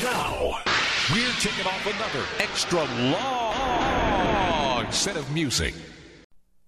Now, we're taking off another extra long set of music.